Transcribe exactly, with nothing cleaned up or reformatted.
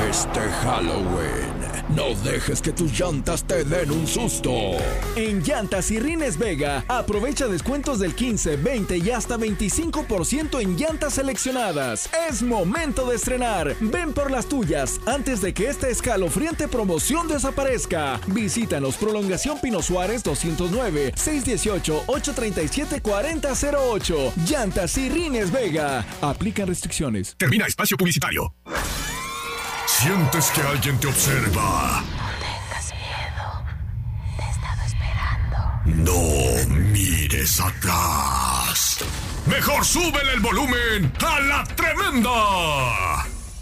Este Halloween, no dejes que tus llantas te den un susto. En Llantas y Rines Vega, aprovecha descuentos del quince, veinte y hasta veinticinco por ciento en llantas seleccionadas. Es momento de estrenar. Ven por las tuyas antes de que esta escalofriante promoción desaparezca. Visítanos Prolongación Pino Suárez doscientos nueve, seiscientos dieciocho, ochocientos treinta y siete, cuarenta cero ocho. Llantas y Rines Vega. Aplican restricciones. Termina espacio publicitario. ¿Sientes que alguien te observa? No tengas miedo. Te he estado esperando. No mires atrás. Mejor súbele el volumen a La Tremenda.